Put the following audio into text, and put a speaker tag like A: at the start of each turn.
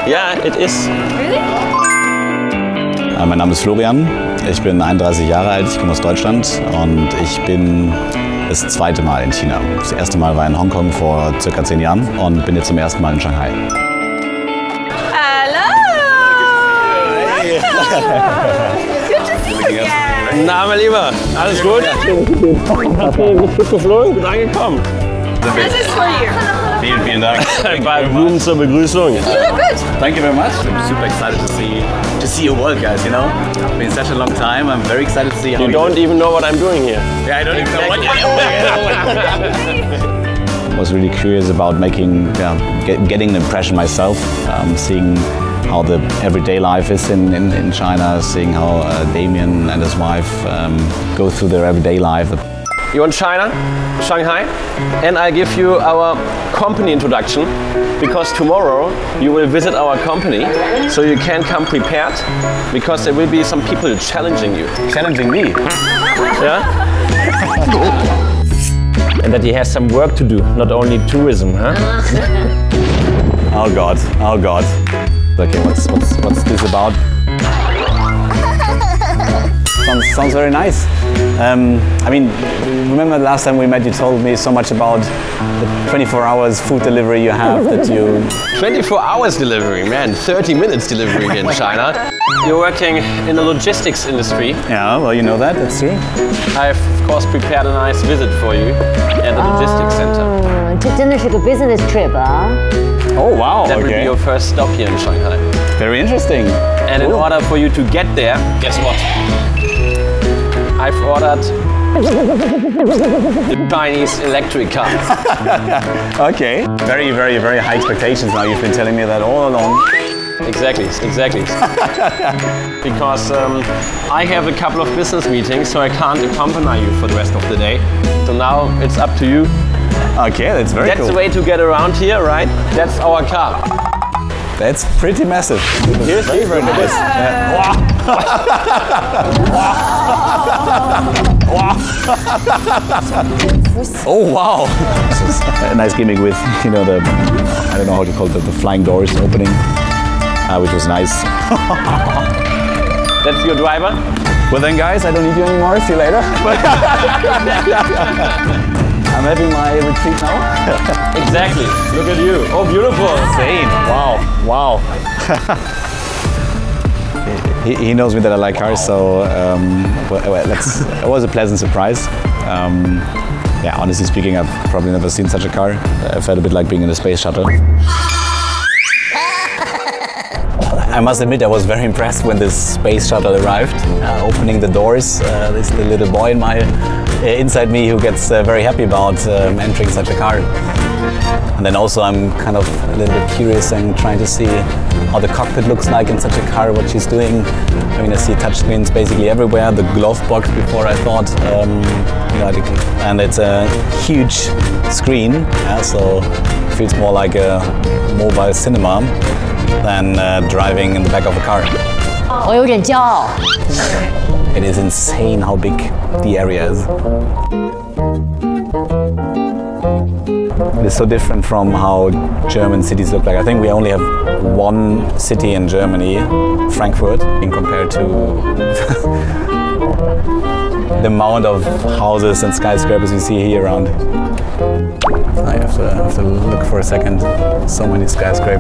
A: Yeah, it is.
B: Really?
C: Mein Name ist Florian, ich bin 31 Jahre alt, ich komme aus Deutschland und ich bin das zweite Mal in China. Das erste Mal war in Hongkong vor circa 10 Jahren und bin jetzt zum ersten Mal in Shanghai.
B: Hello!
C: Hey.
B: Good to see you again.
A: Na, mein Lieber, alles gut? Hast du gut geflogen? Gut angekommen?
B: This is for you.
C: Vielen, vielen Dank.
A: Ein paar Blumen zur Begrüßung.
B: You look good.
C: Thank you very much. I'm super excited to see your world, guys. You know, it's been such a long time. I'm very excited to see how
A: You don't even know what I'm doing here.
C: Yeah, I don't even know what you're doing. I was really curious about getting an impression myself, seeing how the everyday life is in China, seeing how Damien and his wife go through their everyday life.
A: You want China, Shanghai, and I'll give you our company introduction because tomorrow you will visit our company, so you can come prepared because there will be some people challenging you.
C: Challenging me?
A: Yeah? And that he has some work to do, not only tourism, huh?
C: Oh God, oh God. Okay, what's this about? Sounds very nice. I mean, remember the last time we met, you told me so much about the 24 hours food delivery you have that you...
A: 24 hours delivery, man, 30 minutes delivery here in China. You're working in the logistics industry.
C: Yeah, well, you know that, that's true.
A: I've, of course, prepared a nice visit for you at the logistics center.
D: 这真的是个 business trip 啊
C: Oh, wow,
A: That will be
C: okay.
A: your first stop here in Shanghai.
C: Very interesting.
A: And in order for you to get there, guess what? I've ordered the Chinese electric car.
C: Okay. Very, very, very high expectations now. You've been telling me that all along.
A: Exactly. Because I have a couple of business meetings, so I can't accompany you for the rest of the day. So now it's up to you.
C: Okay, that's very
A: That's
C: cool.
A: the way to get around here, right? That's our car.
C: That's pretty massive.
A: Here's
C: very nice. Yeah. Oh wow! This is a nice gimmick with, you know, the, I don't know how to call it, the flying doors opening, which was nice.
A: That's your driver?
C: Well then, guys, I don't need you anymore. See you later. I'm having my retreat now.
A: Exactly. Look at you. Oh, beautiful.
C: Insane. Wow. He knows me that I like cars, so it was a pleasant surprise. Yeah, honestly speaking, I've probably never seen such a car. I felt a bit like being in a space shuttle. I must admit, I was very impressed when this space shuttle arrived. Opening the doors, there's the little boy inside me who gets very happy about entering such a car. And then also I'm kind of a little bit curious and trying to see how the cockpit looks like in such a car, what she's doing. I mean, I see touchscreens basically everywhere, the glove box before I thought, you know, and it's a huge screen, yeah, so it feels more like a mobile cinema than driving in the back of a car.
D: 我有点骄傲
C: It is insane how big the area is. It is so different from how German cities look like. I think we only have one city in Germany, Frankfurt, in compared to the amount of houses and skyscrapers you see here around. I have to look for a second. So many skyscrapers.